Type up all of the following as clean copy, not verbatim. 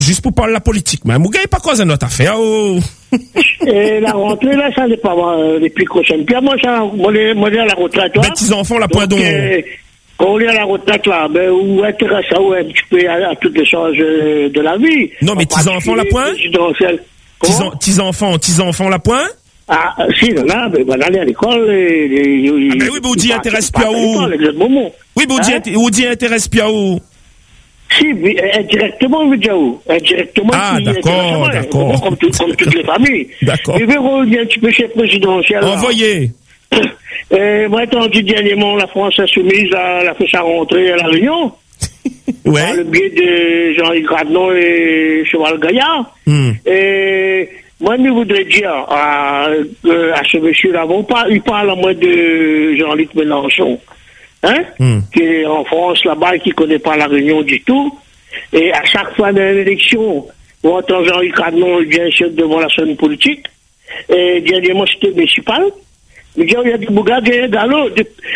juste pour parler de la politique. Mais vous gagnez pas quoi notre affaire, oh. Et la rentrée, là, ça n'est pas les plus prochaines. Puis moi, ça, moi, à la retraite, là. Mais petits enfants, la point donc, donc. quand on est à la retraite, là, ben, ou intéresse ça, ouais, un petit peu à toutes les choses de la vie. Non, mais petits enfants, la point? Petits enfants, la point? Ah, si, là, ben, on aller à l'école, oui, mais vous dites intéresse plus à où? Oui, vous dites intéresse plus à où? Si, indirectement, vous dites où? Indirectement, ah, d'accord. Comme toutes les familles. D'accord. Je vais revenir un petit peu chez le présidentiel. Envoyez. Moi, entendu dernièrement, la France Insoumise a fait sa rentrée à La Réunion. Ouais. Par le biais de Jean-Yves Gradnon et Cheval Gaillard. Et moi, je voudrais dire à ce monsieur-là, il parle à moi de Jean-Luc Mélenchon, qui est en France là-bas et qui ne connaît pas La Réunion du tout. Et à chaque fois dans l'élection, on entend Jean-Yves Gradnon vient devant la scène politique. Et dernièrement, c'était municipal. Mais il y a des bougas, des galops,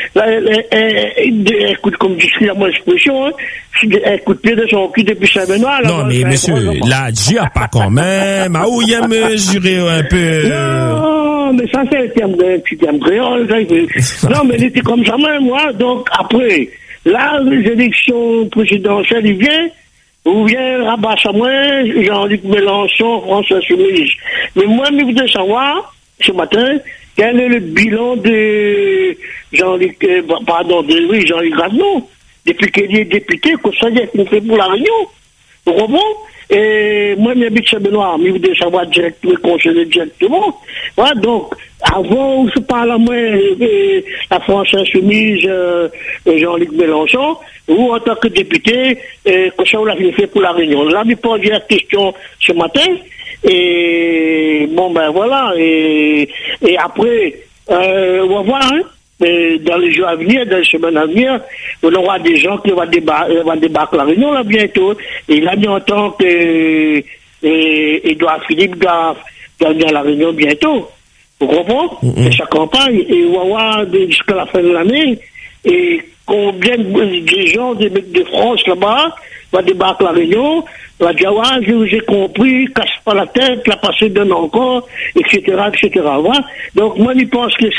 écoute, comme je suis à mon expression, écoute, pied de son cul depuis Saint-Benoît. Non, mais monsieur, là, j'y a pas quand même. Ah, où il y a me jurer un peu. Non, mais ça, c'est un petit terme créole. Non, mais il était comme ça même, moi. Donc, après, là, les élections présidentielles, il vient. Ou bien rabat à moi, Jean-Luc Mélenchon, France Insoumise. Mais moi, je voudrais savoir, ce matin, quel est le bilan de Jean-Luc Gradnon, depuis qu'il est député, qu'on sait qu'il fait pour La Réunion. Vous comprenez? Et moi, j'habite chez Benoît, mais vous devez savoir directement, conseiller directement. Voilà, donc, avant, je parle à moi, la France Insoumise, Jean-Luc Mélenchon, ou en tant que député, qu'on sait qu'il fait pour La Réunion. Là, je pose la question ce matin. Et bon, ben voilà, et après, on va voir, dans les jours à venir, dans les semaines à venir, on aura des gens qui vont débarquer La Réunion là bientôt. Et là, on entend que Édouard Philippe doit venir à La Réunion bientôt. Vous comprenez? Et sa campagne, et on va voir jusqu'à la fin de l'année, et combien de gens de France là-bas va débarquer La Réunion, va dire, j'ai compris, casse pas la tête, la passer donne encore, etc., etc. Voilà. Donc, moi, je pense que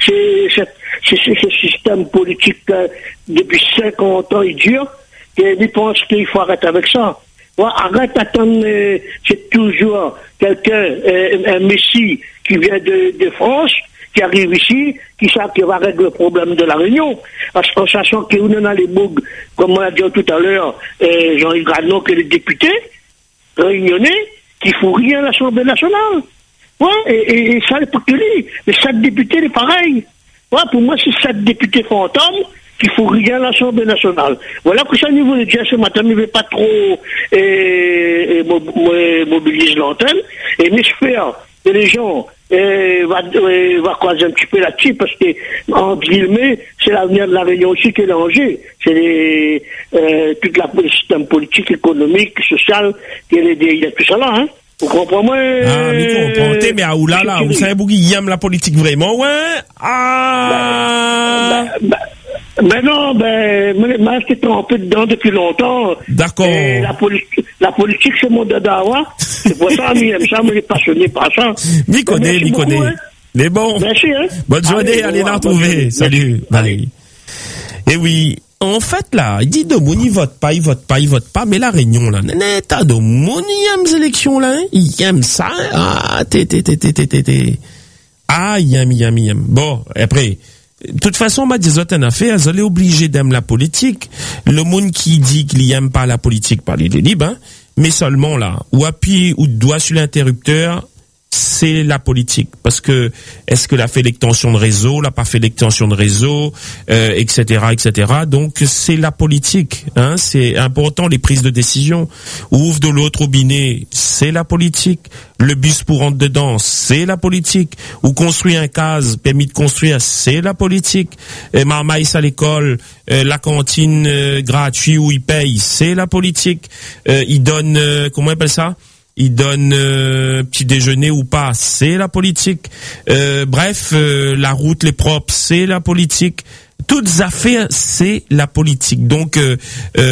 ce système politique, depuis 50 ans, il dure, et je pense qu'il faut arrêter avec ça. Voilà, arrête d'attendre, c'est toujours quelqu'un, un messie qui vient de France, qui arrive ici, qui va régler le problème de La Réunion. En sachant qu'on a les bougs, comme on a dit tout à l'heure, Jean-Yves Gradnon, qui est le député réunionnais, qui ne fout rien à l'Assemblée nationale. Ouais, et ça, c'est pas que lui. Mais 7 députés, c'est pareil. Ouais, pour moi, c'est 7 députés fantômes qui ne font rien à l'Assemblée nationale. Voilà que ça, niveau de dire ce matin, je ne vais pas trop mobiliser l'antenne. Et j'espère que les gens va croiser un petit peu là-dessus, parce que, entre guillemets, c'est l'avenir de La Réunion aussi qui est l'enjeu. C'est toute le système politique, économique, social, il y a tout ça là, hein. Vous comprenez, moi? Ah, mais vous comprenez, mais là, vous savez, qui aime la politique vraiment, ouais? Ah! Mais non, moi, je t'ai trompé dedans depuis longtemps. D'accord. La politique, c'est mon dada, ouais. C'est pour ça, j'aime ça, mais je suis passionné par ça. M'y connaît. Hein. Mais bon. Merci, hein. Bonne journée, allez la retrouver. Salut. Allez. Et oui. En fait, là, il dit de mon, il vote pas, mais La Réunion, là, t'as de mon, il aime ces élections, là, hein? Il aime ça, ah, Ah, il aime. Bon, après, de toute façon, m'a dit, en affaire, elle est obligée d'aimer la politique. Le monde qui dit qu'il aime pas la politique, parler de libre, hein, mais seulement, là, ou appuie, ou doigt sur l'interrupteur, c'est la politique, parce que est-ce que l'a fait l'extension de réseau, l'a pas fait l'extension de réseau, etc. Donc c'est la politique, hein. C'est important, les prises de décision. Ouvre de l'autre robinet, c'est la politique. Le bus pour rentrer dedans, c'est la politique. Ou construire un case, permis de construire, c'est la politique. Marmaïs à l'école, la cantine gratuite où il paye, c'est la politique. Il donne, comment on appelle ça? Il donne petit déjeuner ou pas, c'est la politique. Bref, la route les propres, c'est la politique. Toutes affaires, c'est la politique. Donc